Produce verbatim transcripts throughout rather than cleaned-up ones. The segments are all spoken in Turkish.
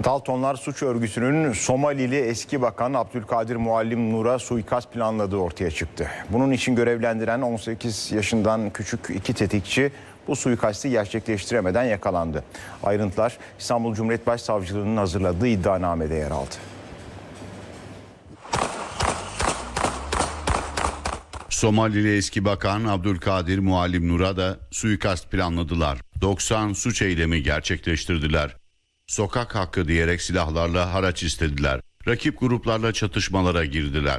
Daltonlar suç örgütünün Somalili eski bakan Abdülkadir Muallim Nur'a suikast planladığı ortaya çıktı. Bunun için görevlendiren on sekiz yaşından küçük iki tetikçi bu suikasti gerçekleştiremeden yakalandı. Ayrıntılar İstanbul Cumhuriyet Başsavcılığı'nın hazırladığı iddianamede yer aldı. Somalili eski bakan Abdülkadir Muallim Nur'a da suikast planladılar. doksan suç eylemi gerçekleştirdiler. Sokak hakkı diyerek silahlarla haraç istediler. Rakip gruplarla çatışmalara girdiler.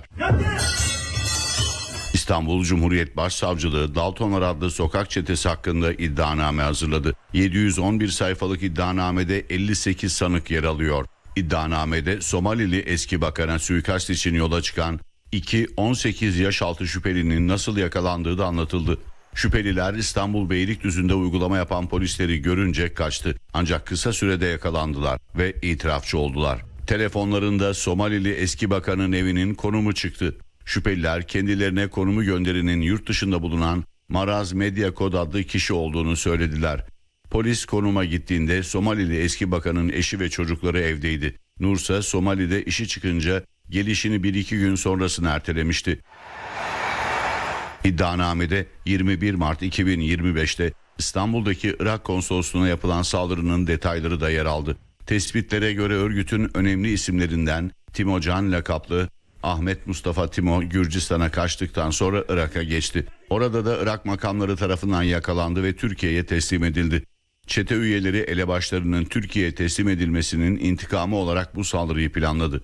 İstanbul Cumhuriyet Başsavcılığı Daltonlar adlı sokak çetesi hakkında iddianame hazırladı. yedi yüz on bir sayfalık iddianamede elli sekiz sanık yer alıyor. İddianamede Somalili eski bakana suikast için yola çıkan iki on sekiz yaş altı şüphelinin nasıl yakalandığı da anlatıldı. Şüpheliler İstanbul Beylikdüzü'nde uygulama yapan polisleri görünce kaçtı. Ancak kısa sürede yakalandılar ve itirafçı oldular. Telefonlarında Somalili eski bakanın evinin konumu çıktı. Şüpheliler kendilerine konumu gönderinin yurt dışında bulunan Maraz Medya Kod adlı kişi olduğunu söylediler. Polis konuma gittiğinde Somalili eski bakanın eşi ve çocukları evdeydi. Nursa Somali'de işi çıkınca gelişini bir iki gün sonrasını ertelemişti. İddianamede yirmi bir Mart iki bin yirmi beş'te İstanbul'daki Irak konsolosluğuna yapılan saldırının detayları da yer aldı. Tespitlere göre örgütün önemli isimlerinden Timo Can lakaplı Ahmet Mustafa Timo Gürcistan'a kaçtıktan sonra Irak'a geçti. Orada da Irak makamları tarafından yakalandı ve Türkiye'ye teslim edildi. Çete üyeleri elebaşlarının Türkiye'ye teslim edilmesinin intikamı olarak bu saldırıyı planladı.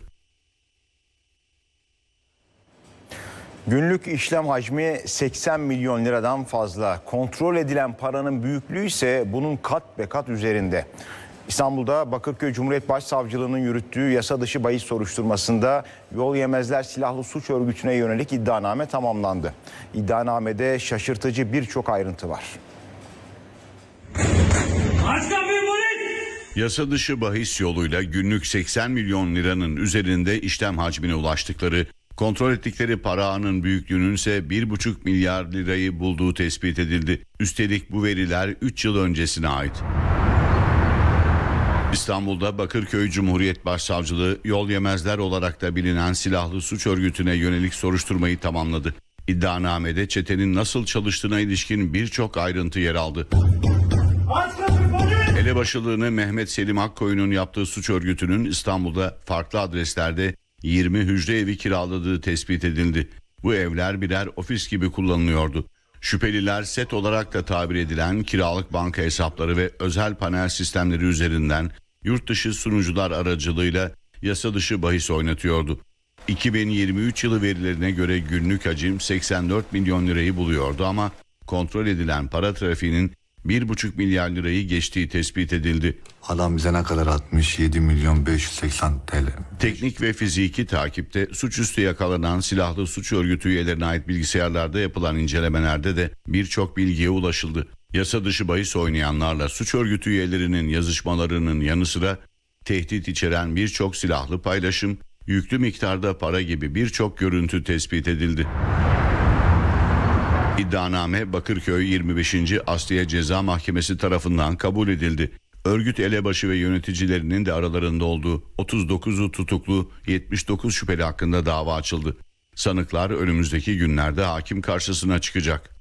Günlük işlem hacmi seksen milyon liradan fazla. Kontrol edilen paranın büyüklüğü ise bunun kat be kat üzerinde. İstanbul'da Bakırköy Cumhuriyet Başsavcılığı'nın yürüttüğü yasa dışı bahis soruşturmasında Yol Yemezler Silahlı Suç Örgütü'ne yönelik iddianame tamamlandı. İddianamede şaşırtıcı birçok ayrıntı var. Yasa dışı bahis yoluyla günlük seksen milyon liranın üzerinde işlem hacmine ulaştıkları, kontrol ettikleri para ağının büyüklüğünün ise bir buçuk milyar lirayı bulduğu tespit edildi. Üstelik bu veriler üç yıl öncesine ait. İstanbul'da Bakırköy Cumhuriyet Başsavcılığı Yol Yemezler olarak da bilinen silahlı suç örgütüne yönelik soruşturmayı tamamladı. İddianamede çetenin nasıl çalıştığına ilişkin birçok ayrıntı yer aldı. Elebaşılığını Mehmet Selim Akkoyun'un yaptığı suç örgütünün İstanbul'da farklı adreslerde yirmi hücre evi kiraladığı tespit edildi. Bu evler birer ofis gibi kullanılıyordu. Şüpheliler set olarak da tabir edilen kiralık banka hesapları ve özel panel sistemleri üzerinden yurt dışı sunucular aracılığıyla yasa dışı bahis oynatıyordu. iki bin yirmi üç yılı verilerine göre günlük hacim seksen dört milyon lirayı buluyordu ama kontrol edilen para trafiğinin bir buçuk milyar lirayı geçtiği tespit edildi. Adam bize ne kadar atmış? yedi milyon beş yüz seksen TL. Teknik ve fiziki takipte suçüstü yakalanan silahlı suç örgütü üyelerine ait bilgisayarlarda yapılan incelemelerde de birçok bilgiye ulaşıldı. Yasa dışı bahis oynayanlarla suç örgütü üyelerinin yazışmalarının yanı sıra tehdit içeren birçok silahlı paylaşım, yüklü miktarda para gibi birçok görüntü tespit edildi. İddianame Bakırköy yirmi beşinci Asliye Ceza Mahkemesi tarafından kabul edildi. Örgüt elebaşı ve yöneticilerinin de aralarında olduğu otuz dokuzu tutuklu yetmiş dokuz şüpheli hakkında dava açıldı. Sanıklar önümüzdeki günlerde hakim karşısına çıkacak.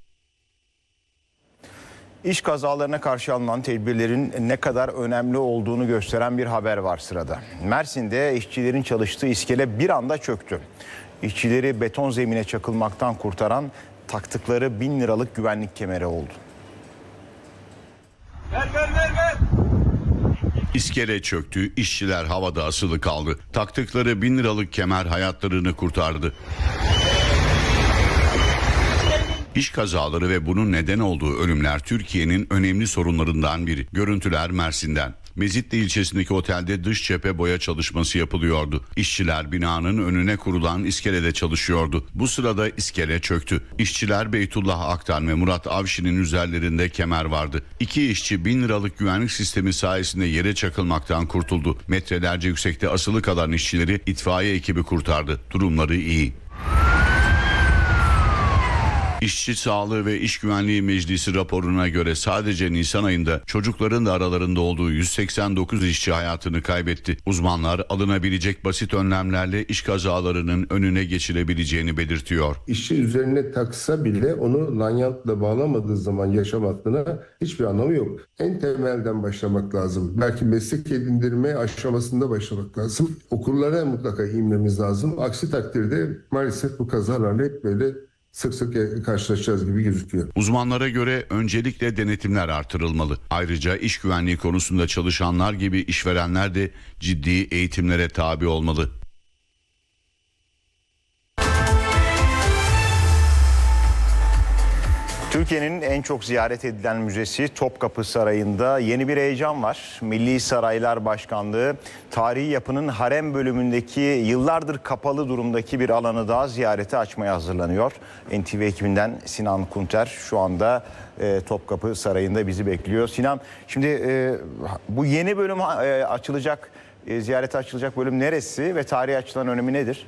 İş kazalarına karşı alınan tedbirlerin ne kadar önemli olduğunu gösteren bir haber var sırada. Mersin'de işçilerin çalıştığı iskele bir anda çöktü. İşçileri beton zemine çakılmaktan kurtaran taktıkları bin liralık güvenlik kemeri oldu. Ver ver ver ver. İskele çöktü, işçiler havada asılı kaldı. Taktıkları bin liralık kemer hayatlarını kurtardı. İş kazaları ve bunun neden olduğu ölümler Türkiye'nin önemli sorunlarından biri. Görüntüler Mersin'den. Mezitli ilçesindeki otelde dış cephe boya çalışması yapılıyordu. İşçiler binanın önüne kurulan iskelede çalışıyordu. Bu sırada iskele çöktü. İşçiler Beytullah Aktan ve Murat Avşin'in üzerlerinde kemer vardı. İki işçi bin liralık güvenlik sistemi sayesinde yere çakılmaktan kurtuldu. Metrelerce yüksekte asılı kalan işçileri itfaiye ekibi kurtardı. Durumları iyi. İşçi Sağlığı ve İş Güvenliği Meclisi raporuna göre sadece Nisan ayında çocukların da aralarında olduğu yüz seksen dokuz işçi hayatını kaybetti. Uzmanlar alınabilecek basit önlemlerle iş kazalarının önüne geçilebileceğini belirtiyor. İşçi üzerine taksa bile onu lanyardla bağlamadığı zaman yaşam hakkına hiçbir anlamı yok. En temelden başlamak lazım. Belki meslek edindirme aşamasında başlamak lazım. Okullara mutlaka inmemiz lazım. Aksi takdirde maalesef bu kazalarla hep böyle sık sık karşılaşacağız gibi gözüküyor. Uzmanlara göre öncelikle denetimler artırılmalı. Ayrıca iş güvenliği konusunda çalışanlar gibi işverenler de ciddi eğitimlere tabi olmalı. Türkiye'nin en çok ziyaret edilen müzesi Topkapı Sarayı'nda yeni bir heyecan var. Milli Saraylar Başkanlığı tarihi yapının harem bölümündeki yıllardır kapalı durumdaki bir alanı daha ziyarete açmaya hazırlanıyor. N T V ekibinden Sinan Kunter şu anda e, Topkapı Sarayı'nda bizi bekliyor. Sinan, şimdi e, bu yeni bölüm e, açılacak, e, ziyarete açılacak bölüm neresi ve tarihi açılan önemi nedir?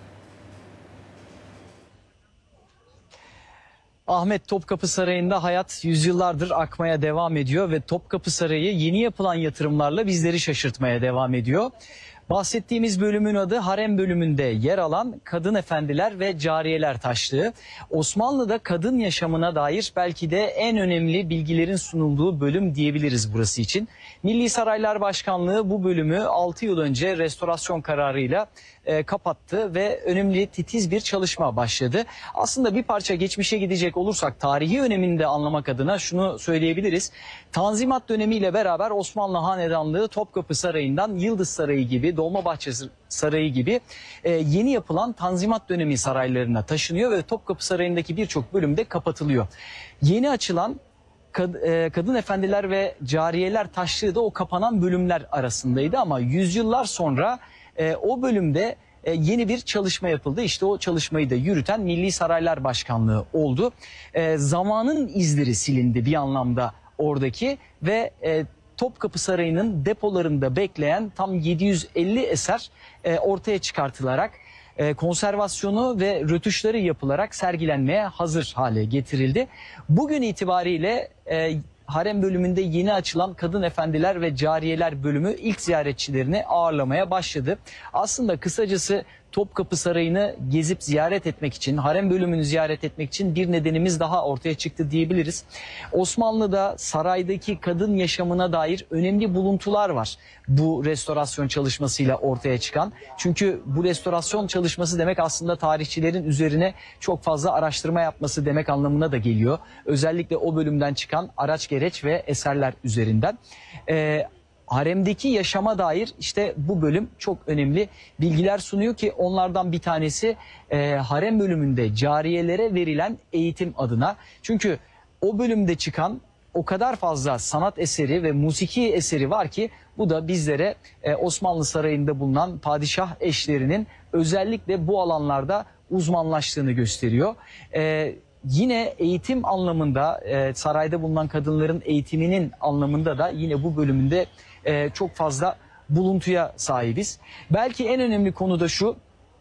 Ahmet, Topkapı Sarayı'nda hayat yüzyıllardır akmaya devam ediyor ve Topkapı Sarayı yeni yapılan yatırımlarla bizleri şaşırtmaya devam ediyor. Bahsettiğimiz bölümün adı harem bölümünde yer alan Kadın Efendiler ve Cariyeler Taşlığı. Osmanlı'da kadın yaşamına dair belki de en önemli bilgilerin sunulduğu bölüm diyebiliriz burası için. Milli Saraylar Başkanlığı bu bölümü altı yıl önce restorasyon kararıyla e, kapattı ve önemli titiz bir çalışma başladı. Aslında bir parça geçmişe gidecek olursak tarihi önemini de anlamak adına şunu söyleyebiliriz. Tanzimat dönemiyle beraber Osmanlı Hanedanlığı Topkapı Sarayı'ndan Yıldız Sarayı gibi, Dolmabahçe Sarayı gibi e, yeni yapılan Tanzimat dönemi saraylarına taşınıyor ve Topkapı Sarayı'ndaki birçok bölümde kapatılıyor. Yeni açılan Kad, e, Kadın Efendiler ve Cariyeler Taşlığı da o kapanan bölümler arasındaydı ama yüzyıllar sonra e, o bölümde e, yeni bir çalışma yapıldı. İşte o çalışmayı da yürüten Milli Saraylar Başkanlığı oldu. E, zamanın izleri silindi bir anlamda oradaki ve e, Topkapı Sarayı'nın depolarında bekleyen tam yedi yüz elli eser e, ortaya çıkartılarak e, konservasyonu ve rötuşları yapılarak sergilenmeye hazır hale getirildi. Bugün itibariyle e, harem bölümünde yeni açılan Kadın Efendiler ve Cariyeler bölümü ilk ziyaretçilerini ağırlamaya başladı. Aslında kısacası Topkapı Sarayı'nı gezip ziyaret etmek için, harem bölümünü ziyaret etmek için bir nedenimiz daha ortaya çıktı diyebiliriz. Osmanlı'da saraydaki kadın yaşamına dair önemli buluntular var bu restorasyon çalışmasıyla ortaya çıkan. Çünkü bu restorasyon çalışması demek aslında tarihçilerin üzerine çok fazla araştırma yapması demek anlamına da geliyor. Özellikle o bölümden çıkan araç gereç ve eserler üzerinden. Ee, Haremdeki yaşama dair işte bu bölüm çok önemli bilgiler sunuyor ki onlardan bir tanesi e, harem bölümünde cariyelere verilen eğitim adına. Çünkü o bölümde çıkan o kadar fazla sanat eseri ve musiki eseri var ki bu da bizlere e, Osmanlı Sarayı'nda bulunan padişah eşlerinin özellikle bu alanlarda uzmanlaştığını gösteriyor. E, Yine eğitim anlamında e, sarayda bulunan kadınların eğitiminin anlamında da yine bu bölümünde e, çok fazla buluntuya sahibiz. Belki en önemli konu da şu,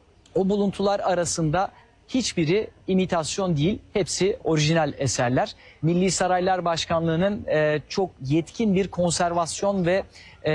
o buluntular arasında hiçbiri imitasyon değil, hepsi orijinal eserler. Milli Saraylar Başkanlığı'nın e, çok yetkin bir konservasyon ve e,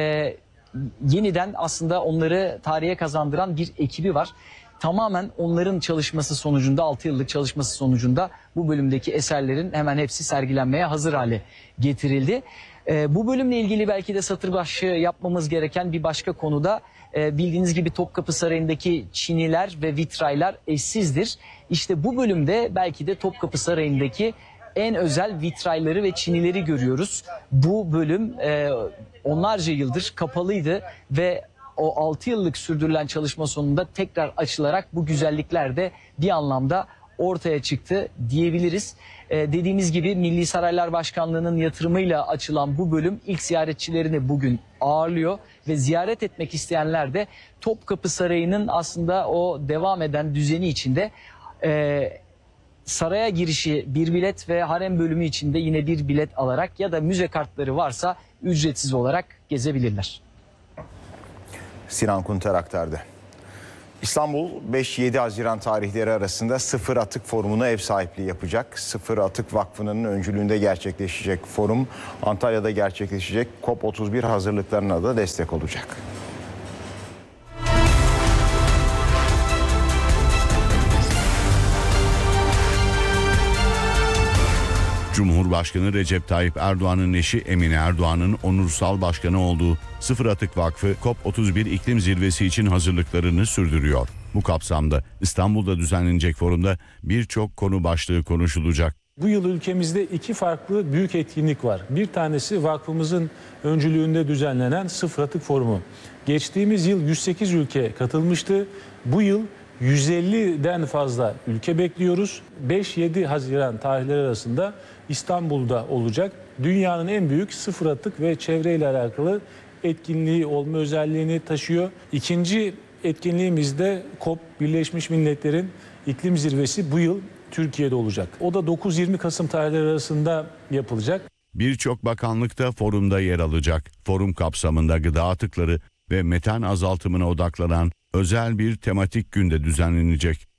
yeniden aslında onları tarihe kazandıran bir ekibi var. Tamamen onların çalışması sonucunda, altı yıllık çalışması sonucunda bu bölümdeki eserlerin hemen hepsi sergilenmeye hazır hale getirildi. E, bu bölümle ilgili belki de satır başı yapmamız gereken bir başka konuda e, bildiğiniz gibi Topkapı Sarayı'ndaki çiniler ve vitraylar eşsizdir. İşte bu bölümde belki de Topkapı Sarayı'ndaki en özel vitrayları ve çinileri görüyoruz. Bu bölüm e, onlarca yıldır kapalıydı ve o altı yıllık sürdürülen çalışma sonunda tekrar açılarak bu güzellikler de bir anlamda ortaya çıktı diyebiliriz. Ee, dediğimiz gibi Milli Saraylar Başkanlığı'nın yatırımıyla açılan bu bölüm ilk ziyaretçilerini bugün ağırlıyor ve ziyaret etmek isteyenler de Topkapı Sarayı'nın aslında o devam eden düzeni içinde e, saraya girişi bir bilet ve harem bölümü içinde yine bir bilet alarak ya da müze kartları varsa ücretsiz olarak gezebilirler. Sinan Kunter aktardı. İstanbul beş yedi Haziran tarihleri arasında Sıfır Atık Forumu'na ev sahipliği yapacak. Sıfır Atık Vakfı'nın öncülüğünde gerçekleşecek forum Antalya'da gerçekleşecek COP otuz bir hazırlıklarına da destek olacak. Cumhurbaşkanı Recep Tayyip Erdoğan'ın eşi Emine Erdoğan'ın onursal başkanı olduğu Sıfır Atık Vakfı COP otuz bir iklim zirvesi için hazırlıklarını sürdürüyor. Bu kapsamda İstanbul'da düzenlenecek forumda birçok konu başlığı konuşulacak. Bu yıl ülkemizde iki farklı büyük etkinlik var. Bir tanesi vakfımızın öncülüğünde düzenlenen Sıfır Atık Forumu. Geçtiğimiz yıl yüz sekiz ülke katılmıştı. Bu yıl yüz elliden fazla ülke bekliyoruz. beş yedi Haziran tarihleri arasında İstanbul'da olacak. Dünyanın en büyük sıfır atık ve çevreyle alakalı etkinliği olma özelliğini taşıyor. İkinci etkinliğimiz de COP, Birleşmiş Milletler'in iklim zirvesi bu yıl Türkiye'de olacak. O da dokuz yirmi Kasım tarihleri arasında yapılacak. Birçok bakanlık da forumda yer alacak. Forum kapsamında gıda atıkları ve metan azaltımına odaklanan özel bir tematik günde düzenlenecek.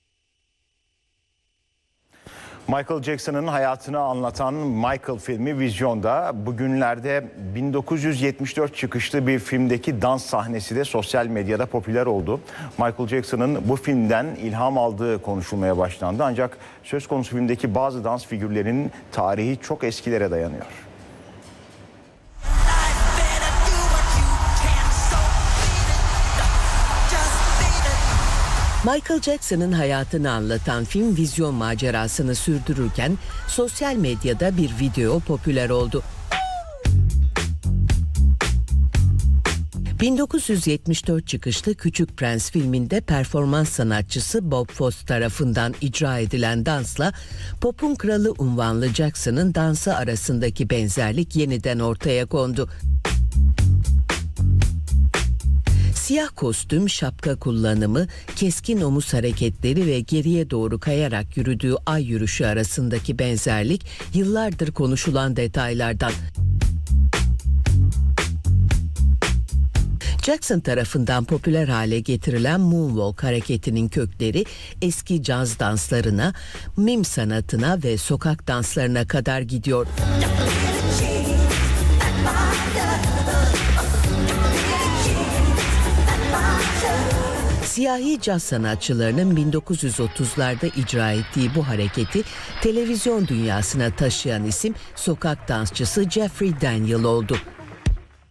Michael Jackson'ın hayatını anlatan Michael filmi vizyonda. Bugünlerde bin dokuz yüz yetmiş dört çıkışlı bir filmdeki dans sahnesi de sosyal medyada popüler oldu. Michael Jackson'ın bu filmden ilham aldığı konuşulmaya başlandı. Ancak söz konusu filmdeki bazı dans figürlerinin tarihi çok eskilere dayanıyor. Michael Jackson'ın hayatını anlatan film vizyon macerasını sürdürürken sosyal medyada bir video popüler oldu. bin dokuz yüz yetmiş dört çıkışlı Küçük Prens filminde performans sanatçısı Bob Fosse tarafından icra edilen dansla pop'un kralı unvanlı Jackson'ın dansı arasındaki benzerlik yeniden ortaya kondu. Siyah kostüm, şapka kullanımı, keskin omuz hareketleri ve geriye doğru kayarak yürüdüğü ay yürüyüşü arasındaki benzerlik yıllardır konuşulan detaylardan. Jackson tarafından popüler hale getirilen Moonwalk hareketinin kökleri eski caz danslarına, mim sanatına ve sokak danslarına kadar gidiyor. Siyahi caz sanatçılarının bin dokuz yüz otuzlarda icra ettiği bu hareketi televizyon dünyasına taşıyan isim sokak dansçısı Jeffrey Daniel oldu.